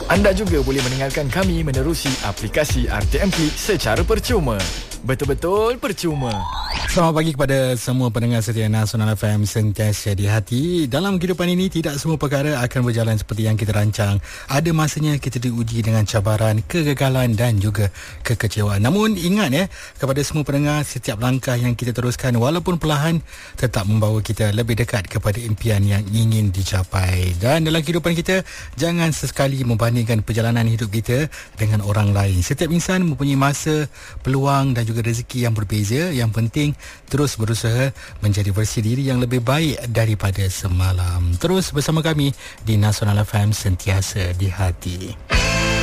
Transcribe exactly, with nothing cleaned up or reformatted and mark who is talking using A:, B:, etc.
A: Anda juga boleh mendengarkan kami menerusi aplikasi R T M Klik secara percuma. Betul-betul percuma.
B: Selamat pagi kepada semua pendengar setia Nasional F M sentiasa di hati. Dalam kehidupan ini, tidak semua perkara akan berjalan seperti yang kita rancang. Ada masanya kita diuji dengan cabaran, kegagalan dan juga kekecewaan. Namun ingat ya, kepada semua pendengar, setiap langkah yang kita teruskan walaupun perlahan tetap membawa kita lebih dekat kepada impian yang ingin dicapai. Dan dalam kehidupan kita, jangan sesekali membandingkan perjalanan hidup kita dengan orang lain. Setiap insan mempunyai masa, peluang dan juga rezeki yang berbeza. Yang penting terus berusaha menjadi versi diri yang lebih baik daripada semalam. Terus bersama kami di Nasional F M sentiasa di hati.